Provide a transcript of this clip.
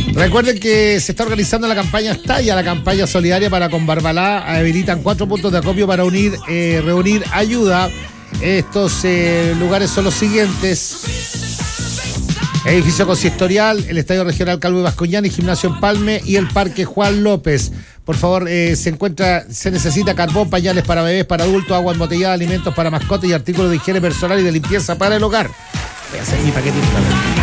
Recuerden que se está organizando la campaña Estalla, la campaña solidaria para con Barbalá. Habilitan 4 puntos de acopio para reunir ayuda. Estos lugares son los siguientes: edificio consistorial, el Estadio Regional Calvo y Bascuñán, Gimnasio Empalme y el Parque Juan López. Por favor, se necesita carbón, pañales para bebés, para adultos, agua embotellada, alimentos para mascotas y artículos de higiene personal y de limpieza para el hogar. Voy a hacer mi paquetito también.